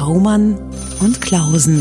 Baumann und Klausen.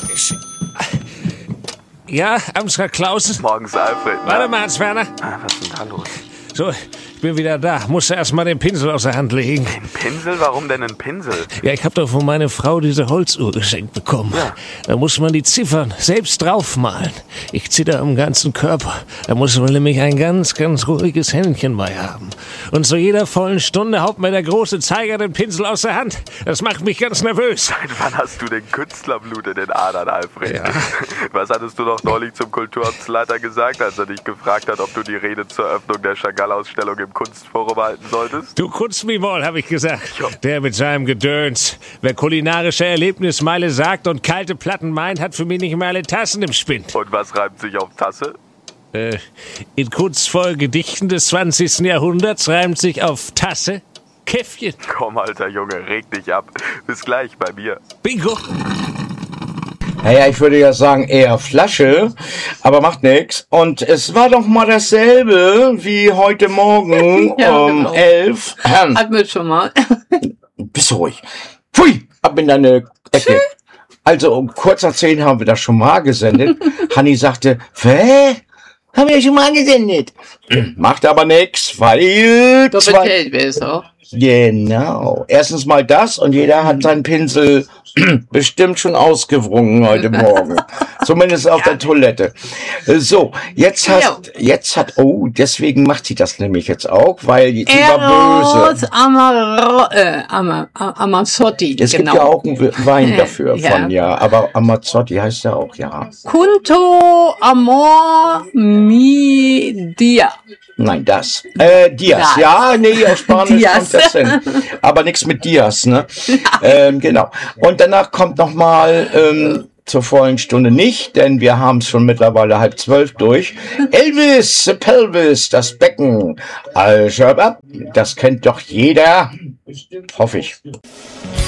Ja, Amsler Klausen? Morgens, Alfred. Warte mal, Hans-Werner. Was ist denn da los? So, ich bin wieder da. Musste erst mal den Pinsel aus der Hand legen. Den Pinsel? Warum denn ein Pinsel? Ja, ich hab doch von meiner Frau diese Holzuhr geschenkt bekommen. Ja. Da muss man die Ziffern selbst draufmalen. Ich zitter am ganzen Körper. Da muss man nämlich ein ganz, ganz ruhiges Händchen bei haben. Und zu jeder vollen Stunde haut mir der große Zeiger den Pinsel aus der Hand. Das macht mich ganz nervös. Seit wann hast du den Künstlerblut in den Adern, Alfred? Ja. Was hattest du doch neulich zum Kulturamtsleiter gesagt, als er dich gefragt hat, ob du die Rede zur Eröffnung der Chagall-Ausstellung im Kunstforum halten solltest? Du kunst mich wohl, hab ich gesagt. Ja. Der mit seinem Gedöns. Wer kulinarische Erlebnismeile sagt und kalte Platten meint, hat für mich nicht mal alle Tassen im Spind. Und was reimt sich auf Tasse? In kunstvollen Gedichten des 20. Jahrhunderts reimt sich auf Tasse Käffchen. Komm, alter Junge, reg dich ab. Bis gleich bei mir. Bingo. Naja, ich würde ja sagen eher Flasche, aber macht nix. Und es war doch mal dasselbe wie heute Morgen Ja, um genau. 11. Hatten wir schon mal. Bist du ruhig. Pfui, ab in deine Ecke. Also um kurz nach 10 haben wir das schon mal gesendet. Hanni sagte, hä? Haben wir schon mal gesendet. Macht aber nix, weil... Doppelt hält besser. Genau. Erstens mal das und jeder hat seinen Pinsel bestimmt schon ausgewrungen heute Morgen. Zumindest auf der Toilette. So, jetzt hat, oh, deswegen macht sie das nämlich jetzt auch, weil sie war böse. Amazzotti, Es gibt ja auch einen Wein dafür aber Amazzotti heißt ja auch, ja. Punto amor mi dia. Nein, das. Dias. Das. Ja, nee, aus Spanisch Dias. kommt das hin. Aber nichts mit Dias, ne? Genau. Und danach kommt nochmal zur vollen Stunde nicht, denn wir haben es schon mittlerweile 11:30 durch. Elvis, the Pelvis, das Becken. Also, das kennt doch jeder. Hoffe ich.